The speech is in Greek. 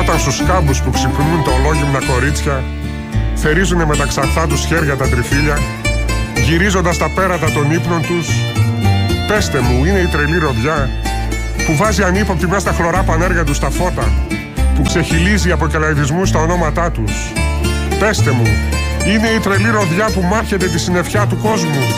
Όταν στους κάμπους που ξυπνούν τα ολόγυμνα κορίτσια θερίζουνε με τα ξανθά τους χέρια τα τριφύλια, γυρίζοντας τα πέρατα των ύπνων τους, πέστε μου, είναι η τρελή ροδιά που βάζει ανύποπτη μέσα στα χλωρά πανέργα τους τα φώτα, που ξεχυλίζει από κελαϊδισμούς τα ονόματά τους? Πέστε μου, είναι η τρελή ροδιά που μάχεται τη συννεφιά του κόσμου?